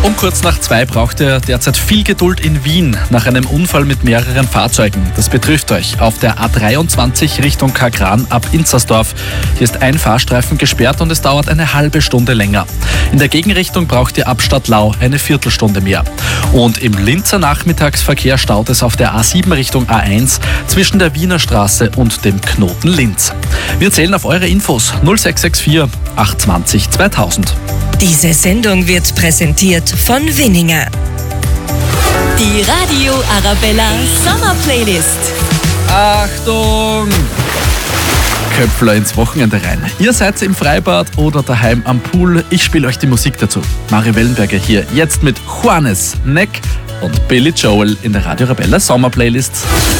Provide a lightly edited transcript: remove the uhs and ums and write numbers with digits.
Um kurz nach 2 braucht ihr derzeit viel Geduld in Wien nach einem Unfall mit mehreren Fahrzeugen. Das betrifft euch auf der A23 Richtung Kagran ab Inzersdorf. Hier ist ein Fahrstreifen gesperrt und es dauert eine halbe Stunde länger. In der Gegenrichtung braucht ihr ab Stadtlau eine Viertelstunde mehr. Und im Linzer Nachmittagsverkehr staut es auf der A7 Richtung A1 zwischen der Wiener Straße und dem Knoten Linz. Wir zählen auf eure Infos 0664 820 2000. Diese Sendung wird präsentiert von Winninger. Die Radio Arabella Sommerplaylist. Achtung! Köpfler ins Wochenende rein. Ihr seid im Freibad oder daheim am Pool. Ich spiele euch die Musik dazu. Mario Wellenberger hier, jetzt mit Juanes, Neck und Billy Joel in der Radio Arabella Sommerplaylist.